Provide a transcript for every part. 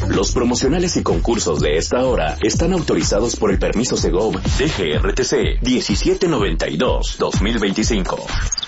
Los promocionales y concursos de esta hora están autorizados por el permiso Segov DGRTC 1792-2025.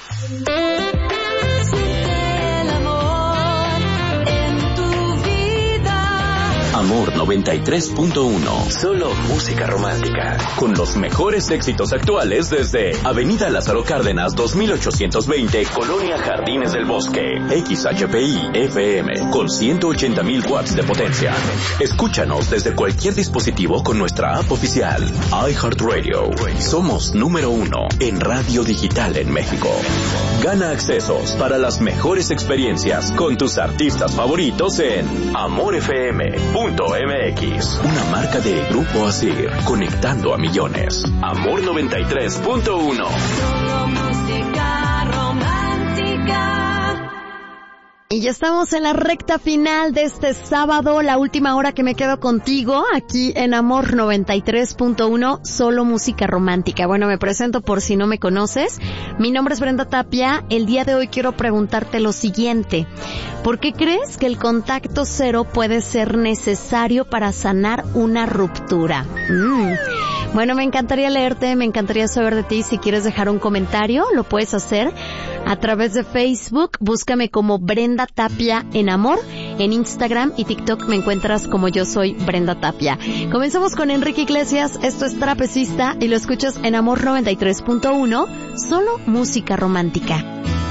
Amor 93.1. Solo música romántica. Con los mejores éxitos actuales desde Avenida Lázaro Cárdenas 2820, Colonia Jardines del Bosque. XHPI FM con 180,000 watts de potencia. Escúchanos desde cualquier dispositivo con nuestra app oficial. iHeartRadio. Somos número 1 en radio digital en México. Gana accesos para las mejores experiencias con tus artistas favoritos en amorfm.mx. Una marca de Grupo Asir, conectando a millones. Amor 93.1. Solo música romántica. Y ya estamos en la recta final de este sábado, la última hora que me quedo contigo, aquí en Amor 93.1, solo música romántica. Bueno, me presento por si no me conoces. Mi nombre es Brenda Tapia. El día de hoy quiero preguntarte lo siguiente. ¿Por qué crees que el contacto cero puede ser necesario para sanar una ruptura? Bueno, me encantaría leerte, me encantaría saber de ti. Si quieres dejar un comentario, lo puedes hacer a través de Facebook. Búscame como Brenda Tapia en Amor. En Instagram y TikTok me encuentras como Yo Soy Brenda Tapia. Comenzamos con Enrique Iglesias. Esto es Trapecista y lo escuchas en Amor 93.1. Solo música romántica.